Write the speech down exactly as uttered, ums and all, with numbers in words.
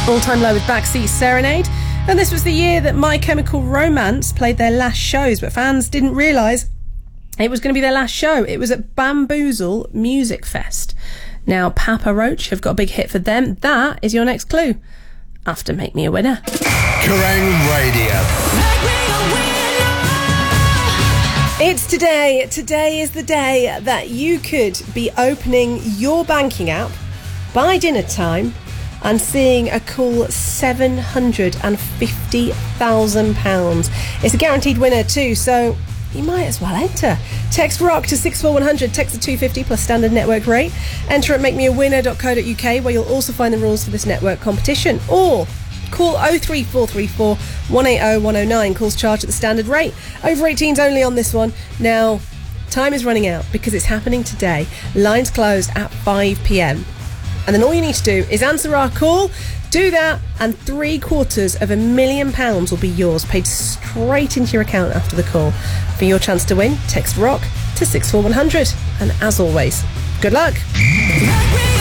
All-Time Low with Backseat Serenade. And this was the year that My Chemical Romance played their last shows, but fans didn't realise it was going to be their last show. It was at Bamboozle Music Fest. Now, Papa Roach have got a big hit for them. That is your next clue after Make Me a Winner. Kerrang Radio. Make me a winner! It's today. Today is the day that you could be opening your banking app by dinner time and seeing a cool seven hundred fifty thousand pounds. It's a guaranteed winner too, so you might as well enter. Text ROCK to six four one hundred, text the two fifty plus standard network rate. Enter at make me a winner dot co dot uk, where you'll also find the rules for this network competition. Or call oh three four three four, one eight oh, one oh nine. Calls charged at the standard rate. Over eighteens only on this one. Now, time is running out because it's happening today. Lines closed at five p.m. And then all you need to do is answer our call. Do that, and three quarters of a million pounds will be yours, paid straight into your account after the call. For your chance to win, text ROCK to six four one hundred. And as always, good luck.